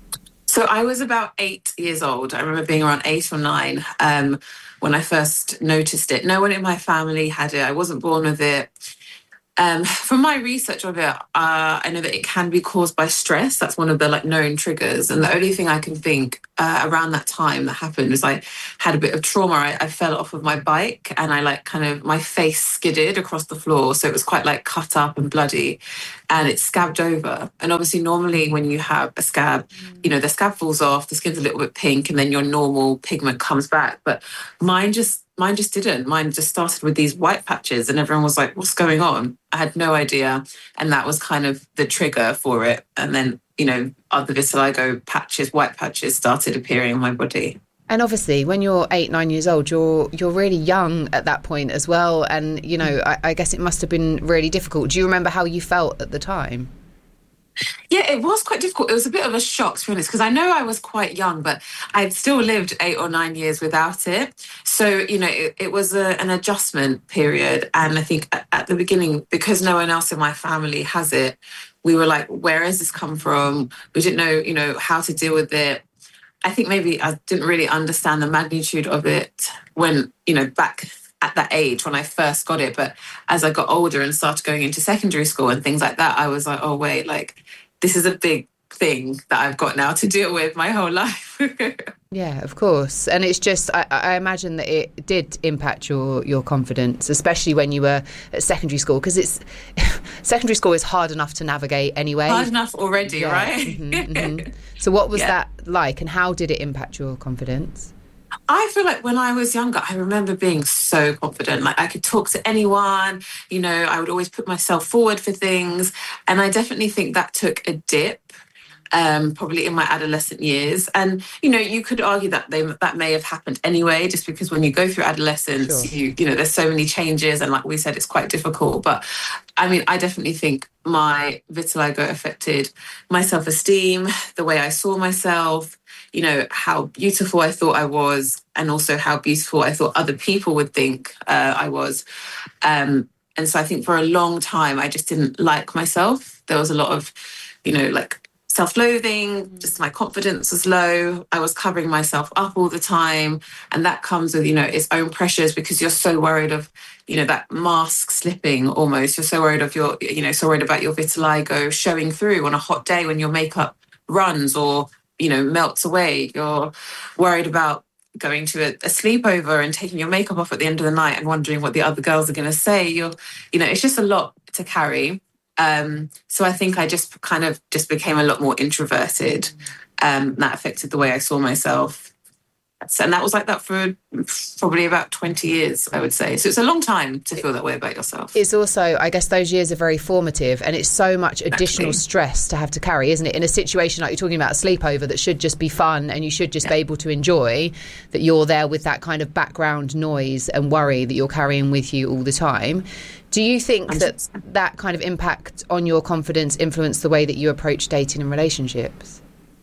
So I was about eight years old. I remember being around eight or nine um, when I first noticed it. No one in my family had it. I wasn't born with it. Um, from my research of it, uh, I know that it can be caused by stress. That's one of the like known triggers. And the only thing I can think uh, around that time that happened was I had a bit of trauma. I, I fell off of my bike and I like kind of, my face skidded across the floor. So it was quite like cut up and bloody and it scabbed over. And obviously normally when you have a scab, you know, the scab falls off, the skin's a little bit pink and then your normal pigment comes back. But mine just Mine just didn't. Mine just started with these white patches and everyone was like, what's going on? I had no idea. And that was kind of the trigger for it. And then, you know, other vitiligo patches, white patches started appearing on my body. And obviously, when you're eight, nine years old, you're you're really young at that point as well. And, you know, I, I guess it must have been really difficult. Do you remember how you felt at the time? Yeah, it was quite difficult. It was a bit of a shock, to be honest, because I know I was quite young, but I'd still lived eight or nine years without it. So, you know, it, it was a, an adjustment period. And I think at, at the beginning, because no one else in my family has it, we were like, where has this come from? We didn't know, you know, how to deal with it. I think maybe I didn't really understand the magnitude of it when, you know, back at that age when I first got it. But as I got older and started going into secondary school and things like that, I was like, oh, wait, like, this is a big thing that I've got now to deal with my whole life. Yeah, of course. And it's just, I, I imagine that it did impact your, your confidence, especially when you were at secondary school, because it's secondary school is hard enough to navigate anyway. Hard enough already, yeah. right? Mm-hmm, mm-hmm. So what was yeah. that like and how did it impact your confidence? I feel like when I was younger, I remember being so confident. Like I could talk to anyone, you know, I would always put myself forward for things. And I definitely think that took a dip, um, probably in my adolescent years. And, you know, you could argue that they, that may have happened anyway, just because when you go through adolescence, sure. you, you know, there's so many changes. And like we said, it's quite difficult. But I mean, I definitely think my vitiligo affected my self-esteem, the way I saw myself, you know, how beautiful I thought I was, and also how beautiful I thought other people would think uh, I was. Um, and so I think for a long time, I just didn't like myself. There was a lot of, you know, like self-loathing, just my confidence was low. I was covering myself up all the time. And that comes with, you know, its own pressures because you're so worried of, you know, that mask slipping almost. You're so worried of your, you know, so worried about your vitiligo showing through on a hot day when your makeup runs or, you know, melts away. You're worried about going to a, a sleepover and taking your makeup off at the end of the night and wondering what the other girls are going to say. You're, you know, it's just a lot to carry. Um, so I think I just kind of just became a lot more introverted. Um, that affected the way I saw myself. And that was like that for probably about twenty years, I would say. So it's a long time to feel that way about yourself. It's also, I guess those years are very formative and it's so much additional Exactly. stress to have to carry, isn't it? In a situation like you're talking about, a sleepover that should just be fun and you should just yeah. be able to enjoy, that you're there with that kind of background noise and worry that you're carrying with you all the time. Do you think that that kind of impact on your confidence influenced the way that you approach dating and relationships?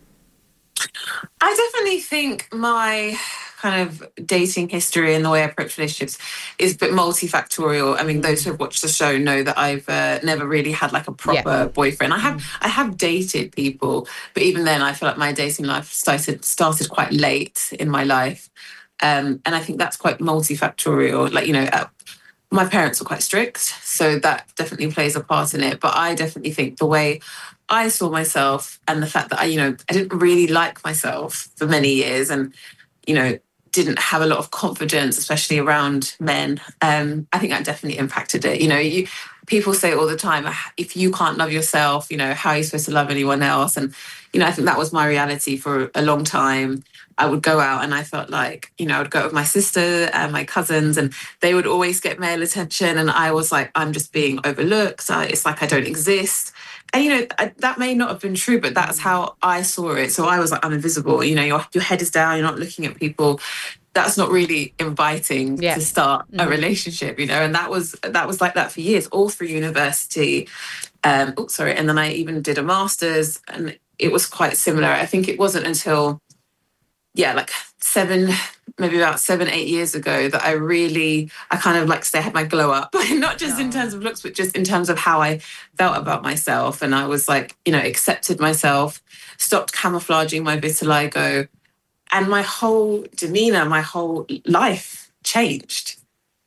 I definitely think my kind of dating history and the way I approach relationships is a bit multifactorial. I mean, those who have watched the show know that I've uh, never really had like a proper yeah. boyfriend. I have I have dated people, but even then I feel like my dating life started started quite late in my life. Um, and I think that's quite multifactorial. Like, you know, uh, my parents are quite strict, so that definitely plays a part in it. But I definitely think the way I saw myself and the fact that I, you know, I didn't really like myself for many years and, you know, didn't have a lot of confidence, especially around men. Um, I think that definitely impacted it. You know, you, people say all the time, if you can't love yourself, you know, how are you supposed to love anyone else? And, you know, I think that was my reality for a long time. I would go out and I felt like, you know, I would go with my sister and my cousins and they would always get male attention. And I was like, I'm just being overlooked. I, it's like I don't exist. And, you know, I, that may not have been true, but that's how I saw it. So I was like, I'm invisible. You know, your, your head is down. You're not looking at people. That's not really inviting yeah. to start a mm-hmm. relationship, you know. And that was that was like that for years, all through university. Um, oh, sorry. And then I even did a master's and it was quite similar. I think it wasn't until, yeah, like seven, maybe about seven, eight years ago that I really, I kind of like say I had my glow up, not just in terms of looks, but just in terms of how I felt about myself. And I was like, you know, accepted myself, stopped camouflaging my vitiligo, and my whole demeanor, my whole life changed.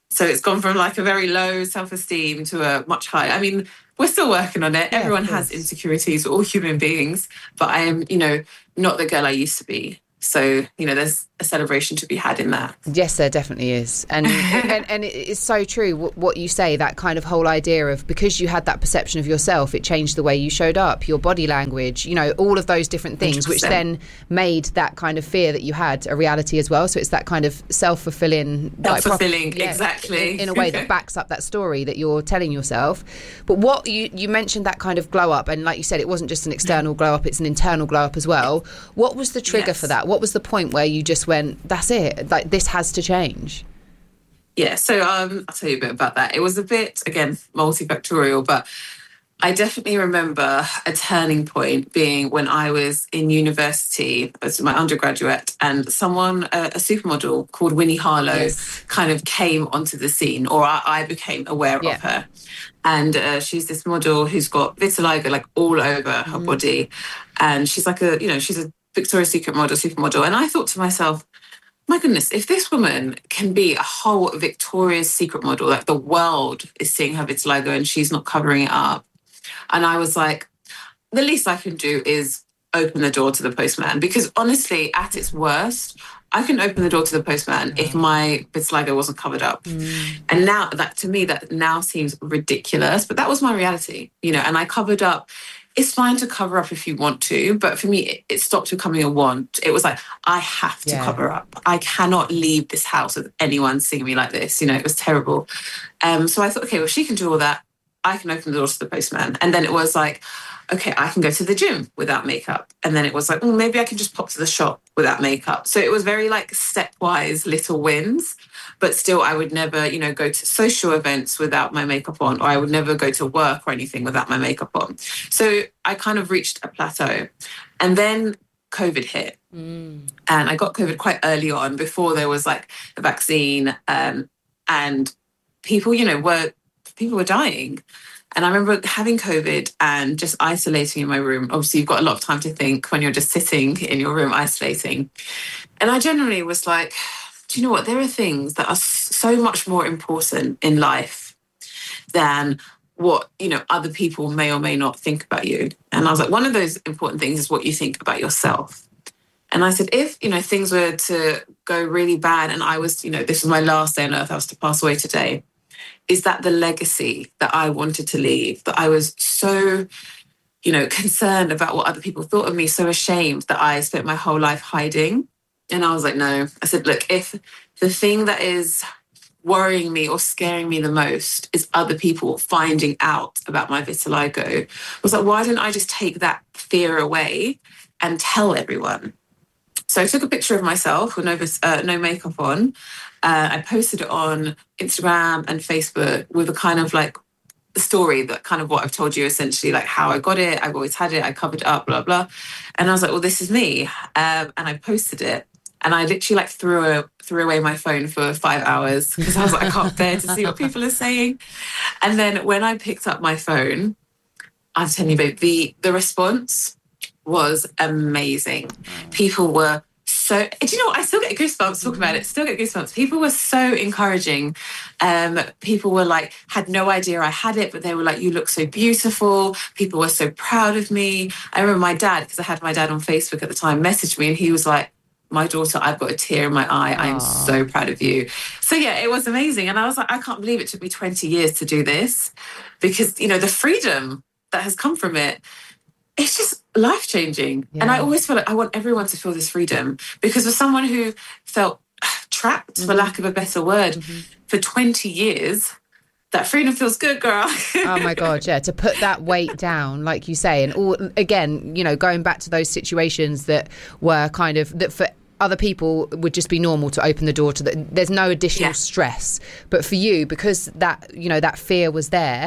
So it's gone from like a very low self-esteem to a much higher. I mean, we're still working on it. Yeah, Everyone has insecurities, all human beings. But I am, you know, not the girl I used to be. So, you know, there's a celebration to be had in that. Yes, there definitely is. And and, and it's so true what you say, that kind of whole idea of, because you had that perception of yourself, it changed the way you showed up, your body language, you know, all of those different things, one hundred percent. Which then made that kind of fear that you had a reality as well. So it's that kind of self-fulfilling... Self-fulfilling, like, yeah, exactly. In, in a way that backs up that story that you're telling yourself. But what you, you mentioned that kind of glow up, and like you said, it wasn't just an external glow up, it's an internal glow up as well. What was the trigger yes. for that? What was the point where you just went, that's it, like this has to change? Yeah, so um, I'll tell you a bit about that. It was a bit, again, multifactorial, but I definitely remember a turning point being when I was in university, as my undergraduate, and someone, a, a supermodel called Winnie Harlow, yes. kind of came onto the scene, or I, I became aware yeah. of her. And uh, she's this model who's got vitiligo like all over her mm. body. And she's like a, you know, she's a Victoria's Secret model, supermodel. And I thought to myself, my goodness, if this woman can be a whole Victoria's Secret model, like the world is seeing her vitiligo and she's not covering it up. And I was like, the least I can do is open the door to the postman. Because honestly, at its worst, I can open the door to the postman mm. if my vitiligo wasn't covered up. Mm. And now, that to me, that now seems ridiculous. But that was my reality, you know, and I covered up. It's fine to cover up if you want to, but for me, it, it stopped becoming a want. It was like, I have to yeah. cover up. I cannot leave this house with anyone seeing me like this. You know, it was terrible. Um, so I thought, okay, well, she can do all that. I can open the door to the postman. And then it was like, okay, I can go to the gym without makeup. And then it was like, well, maybe I can just pop to the shop without makeup. So it was very like stepwise little wins. But still, I would never, you know, go to social events without my makeup on, or I would never go to work or anything without my makeup on. So I kind of reached a plateau. And then COVID hit. Mm. And I got COVID quite early on, before there was like the vaccine. Um, and people, you know, were, people were dying. And I remember having COVID and just isolating in my room. Obviously, you've got a lot of time to think when you're just sitting in your room isolating. And I generally was like, do you know what? There are things that are so much more important in life than what, you know, other people may or may not think about you. And I was like, one of those important things is what you think about yourself. And I said, if, you know, things were to go really bad and I was, you know, this was my last day on earth, I was to pass away today, is that the legacy that I wanted to leave, that I was so, you know, concerned about what other people thought of me, so ashamed that I spent my whole life hiding. And I was like, no. I said, look, if the thing that is worrying me or scaring me the most is other people finding out about my vitiligo, I was like, why don't I just take that fear away and tell everyone? So I took a picture of myself with no, uh, no makeup on. Uh, I posted it on Instagram and Facebook with a kind of like story that kind of what I've told you, essentially, like how I got it. I've always had it. I covered it up, blah, blah. And I was like, well, this is me. Um, and I posted it. And I literally like threw a, threw away my phone for five hours because I was like, I can't bear to see what people are saying. And then when I picked up my phone, I'm telling you, babe, the, the response was amazing. People were so, do you know what? I still get goosebumps talking about it. Still get goosebumps. People were so encouraging. Um, people were like, had no idea I had it, but they were like, you look so beautiful. People were so proud of me. I remember my dad, because I had my dad on Facebook at the time, messaged me and he was like, my daughter, I've got a tear in my eye. I am so proud of you. So yeah, it was amazing. And I was like, I can't believe it took me twenty years to do this, because, you know, the freedom that has come from it, it's just life-changing. Yeah. And I always feel like I want everyone to feel this freedom, because for someone who felt trapped, mm-hmm. for lack of a better word, mm-hmm. for twenty years, that freedom feels good, girl. Oh my God, yeah. To put that weight down, like you say, and all, again, you know, going back to those situations that were kind of, that for other people would just be normal to open the door to the, there's no additional yeah. stress. But for you, because that, you know, that fear was there,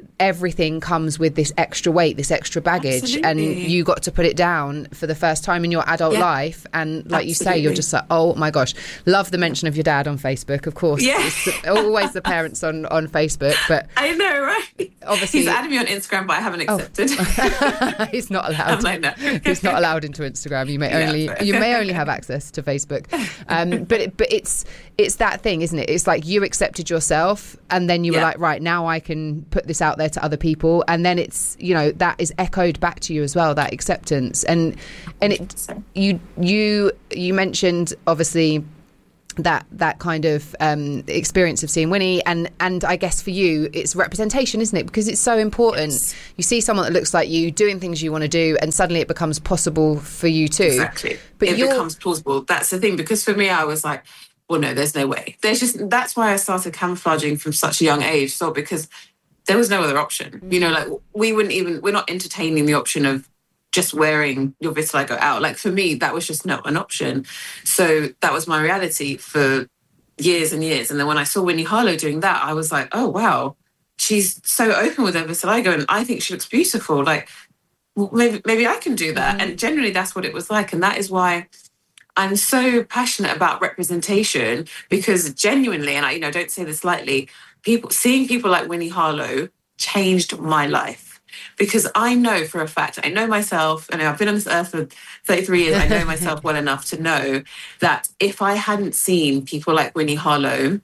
everything comes with this extra weight, this extra baggage, Absolutely. and you got to put it down for the first time in your adult Yeah. life. And like Absolutely. you say, you're just like, oh my gosh, love the mention of your dad on Facebook, of course. Yeah. It's always the parents on, on Facebook, but I know, right? obviously He's added me on Instagram, but I haven't accepted. Oh. He's not allowed. I'm like, no. He's not allowed into Instagram. You may Yeah. only you may only have access to Facebook. Um, but it, but it's it's that thing, isn't it? It's like you accepted yourself, and then you were Yeah. like, right, now I can put this out there to other people, and then it's, you know, that is echoed back to you as well, that acceptance. And and it you you you mentioned obviously that that kind of um, experience of seeing Winnie, and and I guess for you it's representation, isn't it? Because it's so important. Yes. You see someone that looks like you doing things you want to do, and suddenly it becomes possible for you too. Exactly. But it you're... becomes plausible. That's the thing, because for me, I was like, well, no, there's no way. There's just, that's why I started camouflaging from such a young age. So because there was no other option. You know, like we wouldn't even, we're not entertaining the option of just wearing your vitiligo out. Like for me, that was just not an option. So that was my reality for years and years. And then when I saw Winnie Harlow doing that, I was like, oh, wow, she's so open with her vitiligo and I think she looks beautiful. Like, well, maybe, maybe I can do that. Mm-hmm. And generally that's what it was like. And that is why I'm so passionate about representation, because genuinely, and I, you know, don't say this lightly, people, seeing people like Winnie Harlow changed my life. Because I know for a fact, I know myself, and I've been on this earth for thirty-three years, I know myself well enough to know that if I hadn't seen people like Winnie Harlow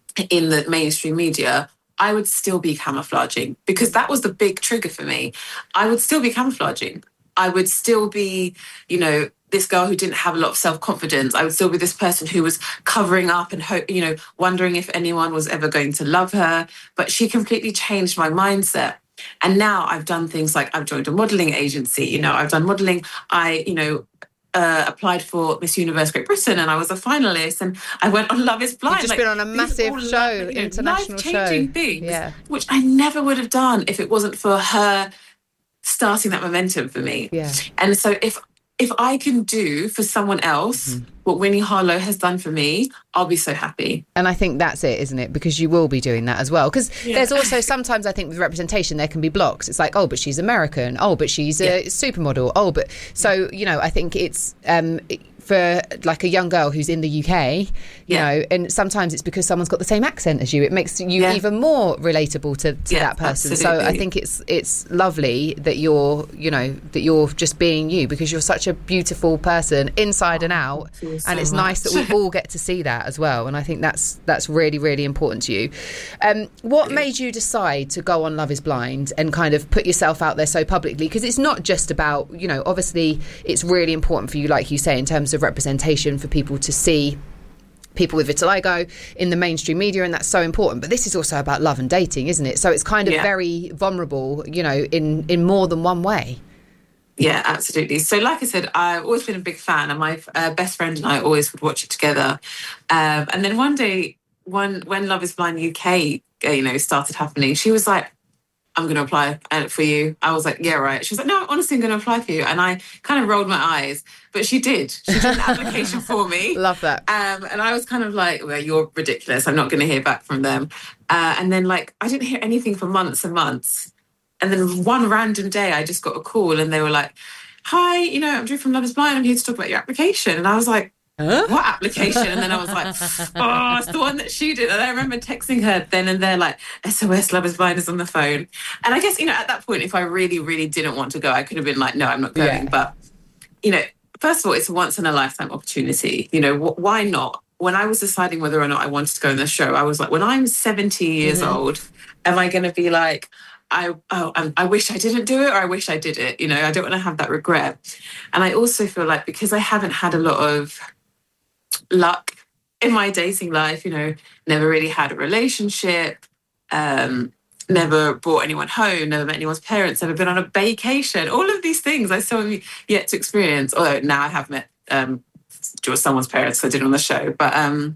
in the mainstream media, I would still be camouflaging, because that was the big trigger for me. I would still be camouflaging. I would still be, you know, this girl who didn't have a lot of self-confidence. I would still be this person who was covering up and, ho- you know, wondering if anyone was ever going to love her. But she completely changed my mindset. And now I've done things like I've joined a modelling agency, you know, I've done modelling. I, you know, uh, applied for Miss Universe Great Britain and I was a finalist, and I went on Love is Blind. You've just like, been on a massive show, life, you know, international show. life-changing things, yeah. which I never would have done if it wasn't for her starting that momentum for me. Yeah. And so if if I can do for someone else mm-hmm. what Winnie Harlow has done for me, I'll be so happy. And I think that's it, isn't it? Because you will be doing that as well. Because yeah. there's also sometimes, I think, with representation, there can be blocks. It's like, oh, but she's American. Oh, but she's a yeah. supermodel. Oh, but... So, you know, I think it's... Um, for like a young girl who's in the U K, you yeah. know, and sometimes it's because someone's got the same accent as you. It makes you yeah. even more relatable to, to yeah, that person. Absolutely. So I think it's it's lovely that you're, you know, that you're just being you, because you're such a beautiful person inside and out. So and it's much. nice that we all get to see that as well. And I think that's that's really, really important to you. Um, what made you decide to go on Love is Blind and kind of put yourself out there so publicly? Because it's not just about, you know, obviously it's really important for you, like you say, in terms of representation for people to see people with vitiligo in the mainstream media, and that's so important. But this is also about love and dating, isn't it? So it's kind of yeah. very vulnerable, you know, in in more than one way. Yeah, absolutely. So like I said, I've always been a big fan, and my uh, best friend and I always would watch it together. Um, and then one day, one, when Love is Blind U K, uh, you know, started happening, she was like, I'm going to apply for you. I was like, yeah, right. She was like, no, honestly, I'm going to apply for you. And I kind of rolled my eyes, but she did. She did an application for me. Love that. Um, and I was kind of like, well, you're ridiculous. I'm not going to hear back from them. Uh, and then like, I didn't hear anything for months and months. And then one random day I just got a call and they were like, hi, you know, I'm Drew from Love is Blind. I'm here to talk about your application. And I was like, Huh? What application? And then I was like, oh, it's the one that she did. And I remember texting her then and there, like, S O S Love is Blind is on the phone. And I guess, you know, at that point, if I really, really didn't want to go, I could have been like, no, I'm not going. Yeah. But, you know, first of all, it's a once in a lifetime opportunity. You know, wh- why not? When I was deciding whether or not I wanted to go on the show, I was like, when I'm seventy years mm-hmm. old, am I going to be like, I oh I'm, I wish I didn't do it, or I wish I did it? You know, I don't want to have that regret. And I also feel like because I haven't had a lot of luck in my dating life, you know, never really had a relationship, um, never brought anyone home, never met anyone's parents, never been on a vacation, all of these things I still have yet to experience, although now I have met um, someone's parents, so I did on the show. But um,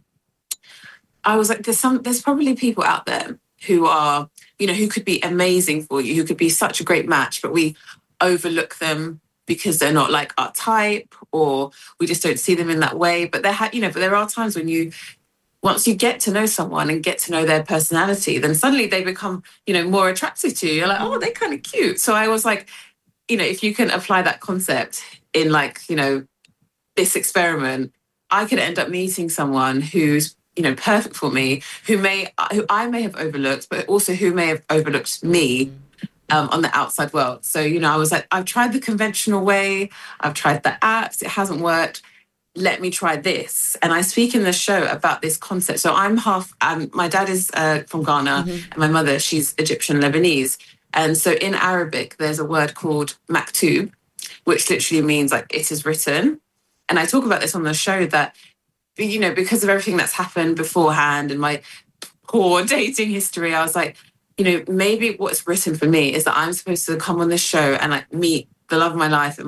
I was like, there's some, there's probably people out there who are, you know, who could be amazing for you, who could be such a great match, but we overlook them because they're not like our type, or we just don't see them in that way. But there, ha- you know, but there are times when you once you get to know someone and get to know their personality, then suddenly they become, you know, more attractive to you. You're like, oh, they're kind of cute. So I was like, you know, if you can apply that concept in like, you know, this experiment, I could end up meeting someone who's, you know, perfect for me, who may, who I may have overlooked, but also who may have overlooked me um, on the outside world. So, you know, I was like, I've tried the conventional way, I've tried the apps, it hasn't worked. Let me try this. And I speak in the show about this concept. So I'm half, um, my dad is uh, from Ghana, mm-hmm. and my mother, she's Egyptian Lebanese. And so in Arabic, there's a word called maktub, which literally means like it is written. And I talk about this on the show that, you know, because of everything that's happened beforehand and my poor dating history, I was like, you know, maybe what's written for me is that I'm supposed to come on this show and like meet the love of my life